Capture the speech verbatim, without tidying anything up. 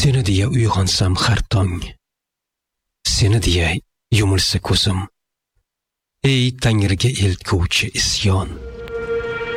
Seni deya uyg'onsam har tong, seni deya yumilsa ko'zim, ey Tangriga eltguvchi isyon.